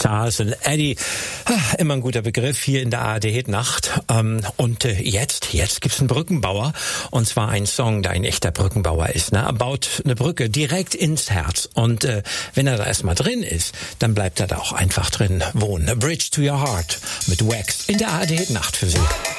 Charles und Eddie. Immer ein guter Begriff hier in der ARD-Nacht. Und jetzt gibt's einen Brückenbauer. Und zwar einen Song, der ein echter Brückenbauer ist. Ne? Er baut eine Brücke direkt ins Herz. Und wenn er da erstmal drin ist, dann bleibt er da auch einfach drin wohnen. A Bridge to Your Heart mit Wax in der ARD-Nacht für Sie.